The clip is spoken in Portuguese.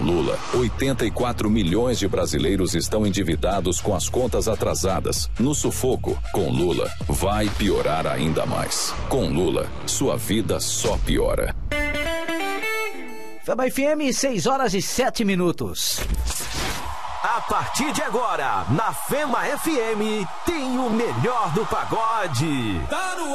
Lula, 84 milhões de brasileiros estão endividados com as contas atrasadas. No sufoco, com Lula, vai piorar ainda mais. Com Lula, sua vida só piora. Fama FM, 6h07. A partir de agora, na Fema FM, tem o melhor do pagode. Tá no